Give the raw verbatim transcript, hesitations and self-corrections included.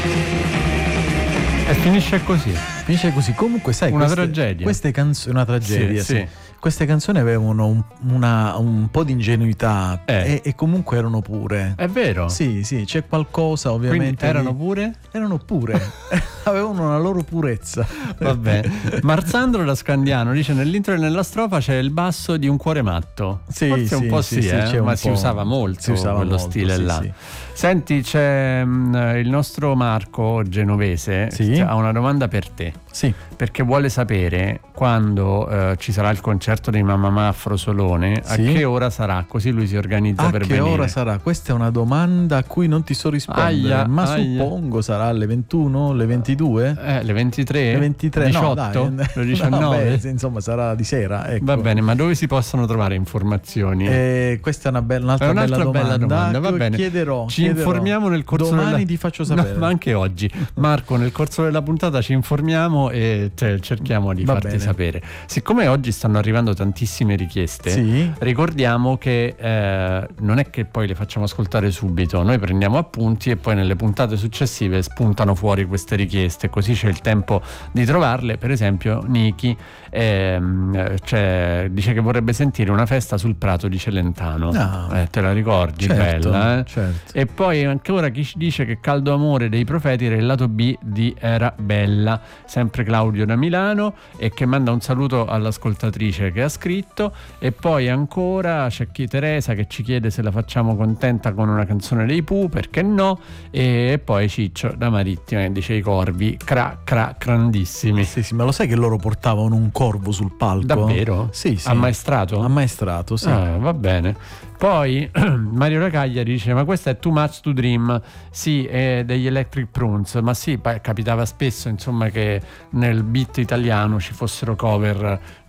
E finisce così. Finisce così. Comunque, sai, una queste, tragedia. Queste canzoni, una tragedia, sì, sì. sì. Queste canzoni avevano un, una, un po' di ingenuità eh. e, e comunque erano pure. È vero? Sì, sì, c'è qualcosa ovviamente. Quindi erano di... pure? Erano pure. Avevano una loro purezza. Vabbè. Marzandro da Scandiano dice: nell'intro e nella strofa c'è il basso di Un cuore matto. Sì, forse sì, un po' sì, sì, sì, eh? c'è un ma po', si usava molto si usava quello molto, stile sì, là. Sì. Senti, c'è mh, il nostro Marco genovese, sì? ha una domanda per te. Sì. Perché vuole sapere quando eh, ci sarà il concerto di Mamma Ma a Frosolone, sì? a che ora sarà, così lui si organizza a per venire. A che ora sarà? Questa è una domanda a cui non ti so rispondere, aia, ma aia. suppongo sarà alle ventuno, alle ventidue? Eh, le ventitré? Le ventitré, diciotto? No, dai, le diciannove? Vabbè, insomma sarà di sera, ecco. Va bene, ma dove si possono trovare informazioni? Eh, questa è una bella, un'altra, è un'altra bella domanda, bella domanda. Va bene. Chiederò, ci chiederò. informiamo nel corso domani della... ti faccio sapere. No, ma anche oggi, Marco, nel corso della puntata ci informiamo e cioè, cerchiamo di Va farti bene. sapere. Siccome oggi stanno arrivando tantissime richieste, sì? ricordiamo che eh, non è che poi le facciamo ascoltare subito, noi prendiamo appunti e poi nelle puntate successive spuntano fuori queste richieste, così c'è il tempo di trovarle. Per esempio Niki ehm, cioè, dice che vorrebbe sentire Una festa sul prato di Celentano. Ah, eh, te la ricordi? certo, Bella, eh? certo. E poi ancora chi ci dice che Caldo amore dei Profeti era il lato B di Era bella, sempre Claudio da Milano, e che manda un saluto all'ascoltatrice che ha scritto. E poi ancora c'è chi Teresa che ci chiede se la facciamo contenta con una canzone dei Pooh, perché no. E poi Ciccio da Marittima che dice: i corvi cra cra grandissimi. Sì, sì, ma lo sai che loro portavano un corvo sul palco? Davvero? Sì, sì. Ammaestrato? Ammaestrato, sì. Ah, va bene. Poi Mario Racaglia dice: ma questa è Too Much to Dream. Sì, è degli Electric Prunes. Ma sì, capitava spesso insomma che nel beat italiano ci fossero cover